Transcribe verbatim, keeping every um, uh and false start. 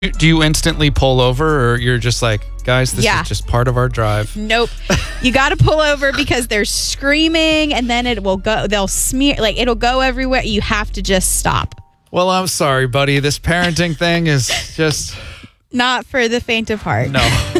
Do you instantly pull over, or you're just like, guys, this Yeah. is just part of our drive? Nope. You got to pull over because they're screaming, and then it will go. They'll smear, like it'll go everywhere. You have to just stop. Well, I'm sorry, buddy. This parenting thing is just Not for the faint of heart. no.